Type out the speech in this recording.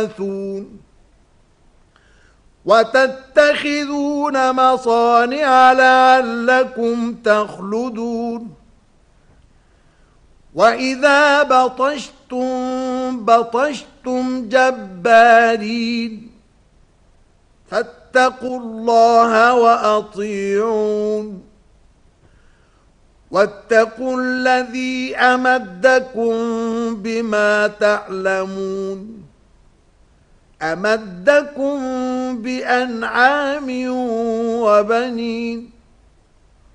وتتخذون مصانع لعلكم تخلدون وإذا بطشتم جبارين فاتقوا الله وأطيعون واتقوا الذي أمدكم بما تعلمون أمدكم بأنعام وبنين